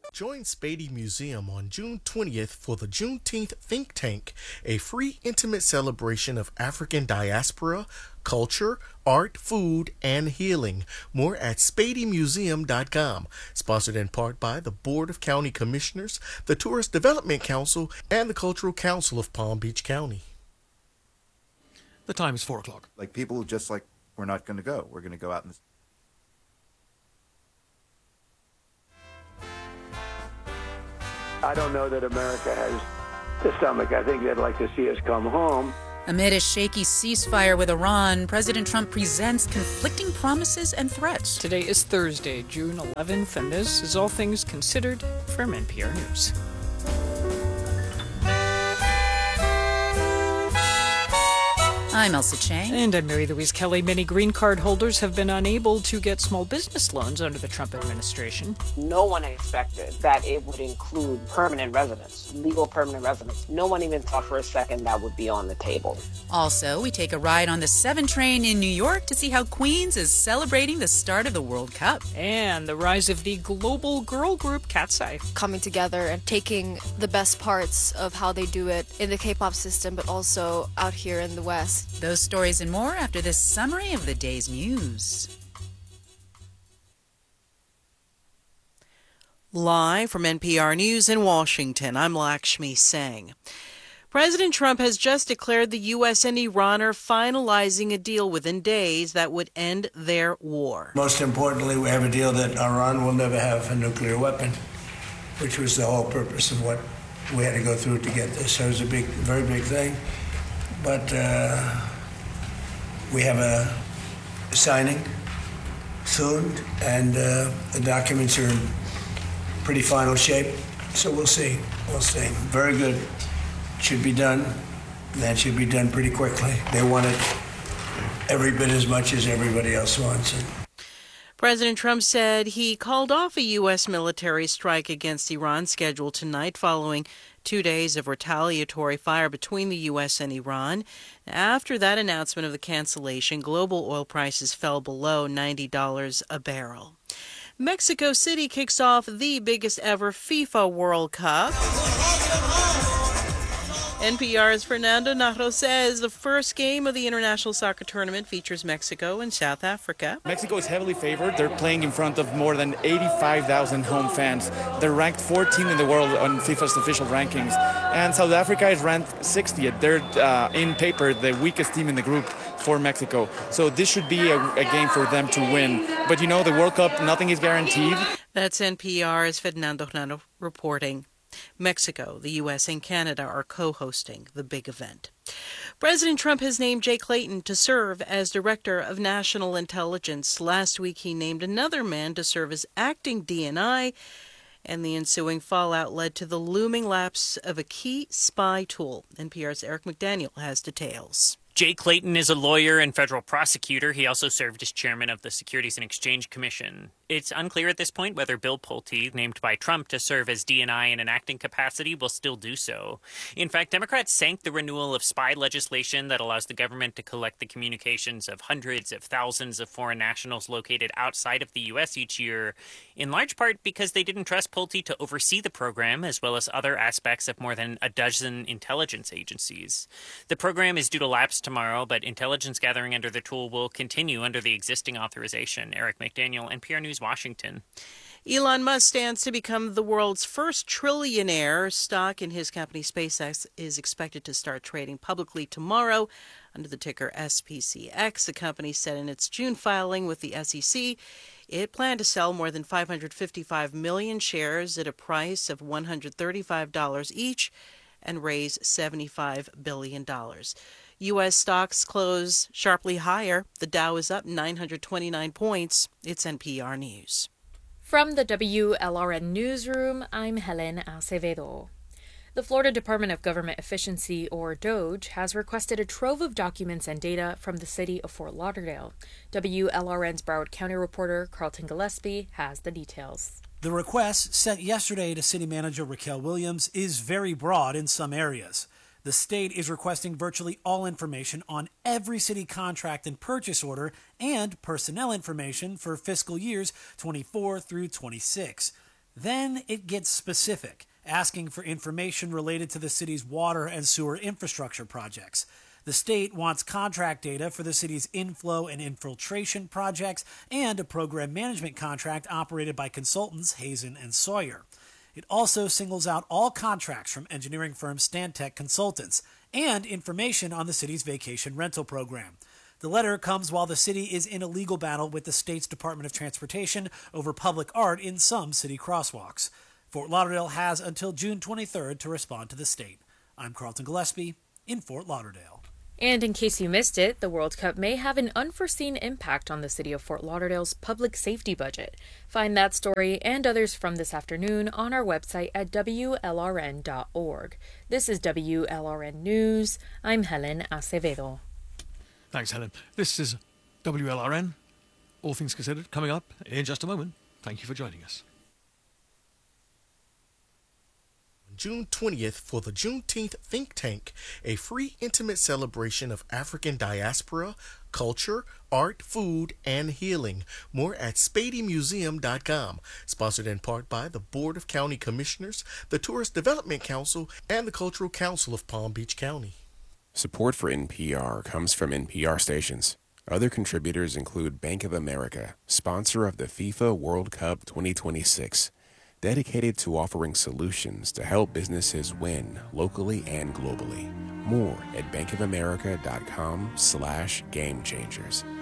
Join Spady Museum on June 20th for the Juneteenth Think Tank, a free, intimate celebration of African diaspora, culture, art, food, and healing. More at SpadyMuseum.com. Sponsored in part by the Board of County Commissioners, the Tourist Development Council, and the Cultural Council of Palm Beach County. The time is 4 o'clock. Like people just like, we're not going to go. We're going to go out and... I don't know that America has the stomach. I think they'd like to see us come home. Amid a shaky ceasefire with Iran, President Trump presents conflicting promises and threats. Today is Thursday, June 11th, and this is All Things Considered from NPR News. I'm Elsa Chang. And I'm Mary Louise Kelly. Many green card holders have been unable to get small business loans under the Trump administration. No one expected that it would include permanent residents, legal permanent residents. No one even thought for a second that would be on the table. Also, we take a ride on the 7 train in New York to see how Queens is celebrating the start of the World Cup. And the rise of the global girl group Cat's Eye. Coming together and taking the best parts of how they do it in the K-pop system, but also out here in the West. Those stories and more after this summary of the day's news. Live from NPR News in Washington, I'm Lakshmi Singh. President Trump has just declared the U.S. and Iran are finalizing a deal within days that would end their war. Most importantly, we have a deal that Iran will never have a nuclear weapon, which was the whole purpose of what we had to go through to get this. So it was a very big thing. But we have a signing soon, and the documents are in pretty final shape. So we'll see. We'll see. Very good. Should be done. That should be done pretty quickly. They want it every bit as much as everybody else wants it. President Trump said he called off a U.S. military strike against Iran scheduled tonight following 2 days of retaliatory fire between the U.S. and Iran. After that announcement of the cancellation, global oil prices fell below $90 a barrel. Mexico City kicks off the biggest ever FIFA World Cup. NPR's Fernando Narro says the first game of the international soccer tournament features Mexico and South Africa. Mexico is heavily favored. They're playing in front of more than 85,000 home fans. They're ranked 14th in the world on FIFA's official rankings. And South Africa is ranked 60th. They're, in paper, the weakest team in the group for Mexico. So this should be a game for them to win. But you know, the World Cup, nothing is guaranteed. That's NPR's Fernando Narro reporting. Mexico, the U.S., and Canada are co-hosting the big event. President Trump has named Jay Clayton to serve as Director of National Intelligence. Last week, he named another man to serve as acting DNI, and the ensuing fallout led to the looming lapse of a key spy tool. NPR's Eric McDaniel has details. Jay Clayton is a lawyer and federal prosecutor. He also served as chairman of the Securities and Exchange Commission. It's unclear at this point whether Bill Pulte, named by Trump to serve as DNI in an acting capacity, will still do so. In fact, Democrats sank the renewal of spy legislation that allows the government to collect the communications of hundreds of thousands of foreign nationals located outside of the U.S. each year, in large part because they didn't trust Pulte to oversee the program, as well as other aspects of more than a dozen intelligence agencies. The program is due to lapse tomorrow, but intelligence gathering under the tool will continue under the existing authorization. Eric McDaniel, NPR News, Washington. Elon Musk stands to become the world's first trillionaire. Stock in his company SpaceX is expected to start trading publicly tomorrow under the ticker SPCX. The company said in its June filing with the SEC it planned to sell more than 555 million shares at a price of $135 each and raise $75 billion. U.S. stocks close sharply higher. The Dow is up 929 points. It's NPR News. From the WLRN Newsroom, I'm Helen Acevedo. The Florida Department of Government Efficiency, or DOGE, has requested a trove of documents and data from the city of Fort Lauderdale. WLRN's Broward County reporter Carlton Gillespie has the details. The request, sent yesterday to City Manager Raquel Williams, is very broad in some areas. The state is requesting virtually all information on every city contract and purchase order and personnel information for fiscal years 24 through 26. Then it gets specific, asking for information related to the city's water and sewer infrastructure projects. The state wants contract data for the city's inflow and infiltration projects and a program management contract operated by consultants Hazen and Sawyer. It also singles out all contracts from engineering firm Stantec Consultants and information on the city's vacation rental program. The letter comes while the city is in a legal battle with the state's Department of Transportation over public art in some city crosswalks. Fort Lauderdale has until June 23rd to respond to the state. I'm Carlton Gillespie in Fort Lauderdale. And in case you missed it, the World Cup may have an unforeseen impact on the city of Fort Lauderdale's public safety budget. Find that story and others from this afternoon on our website at WLRN.org. This is WLRN News. I'm Helen Acevedo. Thanks, Helen. This is WLRN. All Things Considered, coming up in just a moment. Thank you for joining us. June 20th for the Juneteenth Think Tank, a free, intimate celebration of African diaspora, culture, art, food, and healing. More at SpadyMuseum.com. Sponsored in part by the Board of County Commissioners, the Tourist Development Council, and the Cultural Council of Palm Beach County. Support for NPR comes from NPR stations. Other contributors include Bank of America, sponsor of the FIFA World Cup 2026, dedicated to offering solutions to help businesses win locally and globally. More at bankofamerica.com/gamechangers.